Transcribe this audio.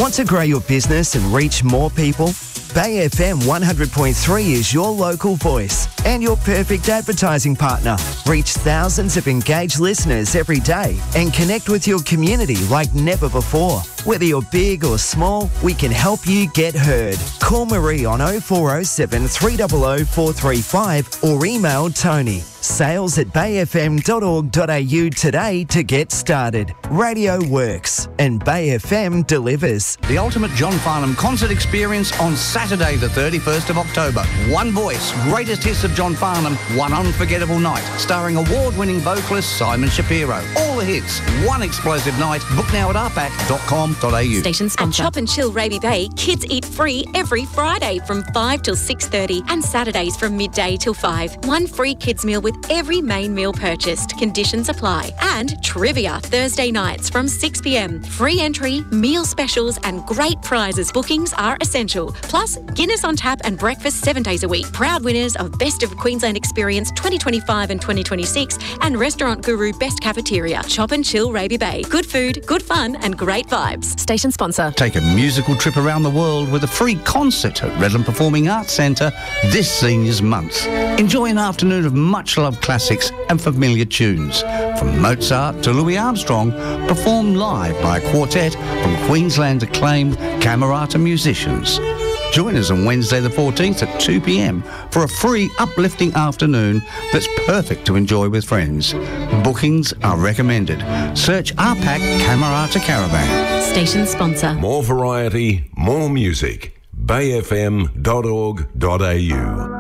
Want to grow your business and reach more people? Bay FM 100.3 is your local voice and your perfect advertising partner. Reach thousands of engaged listeners every day and connect with your community like never before. Whether you're big or small, we can help you get heard. Call Marie on 0407 300 435 or email Tony. sales@bayfm.org.au today to get started. Radio works and Bay FM delivers. The ultimate John Farnham concert experience on Saturday the 31st of October. One voice, greatest hits of John Farnham, one unforgettable night, starring award-winning vocalist Simon Shapiro. All the hits, one explosive night. Book now at rpac.com.au. Station sponsor. At Chop and Chill Raby Bay, kids eat free every Friday from 5 till 6:30 and Saturdays from midday till 5. One free kids meal with every main meal purchased. Conditions apply. And trivia Thursday nights from 6 p.m. Free entry, meal specials and great prizes. Bookings are essential. Plus, Guinness on tap and breakfast 7 days a week. Proud winners of Best of Queensland Experience 2025 and 2026 and Restaurant Guru Best Cafeteria. Chop and Chill Raby Bay. Good food, good fun and great vibes. Station sponsor. Take a musical trip around the world with a free concert at Redland Performing Arts Centre this Seniors Month. Enjoy an afternoon of much-loved classics and familiar tunes. From Mozart to Louis Armstrong, performed live by a quartet from Queensland's acclaimed Camerata musicians. Join us on Wednesday the 14th at 2 p.m. for a free uplifting afternoon that's perfect to enjoy with friends. Bookings are recommended. Search RPAC Camerata Caravan. Station sponsor. More variety, more music. bayfm.org.au